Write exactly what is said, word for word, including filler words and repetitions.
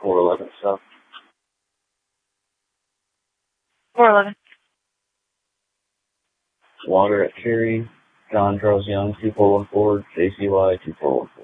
four eleven stuff. four eleven. Water at Cherry, John Charles Young, two four one four, J C Y, two four one four.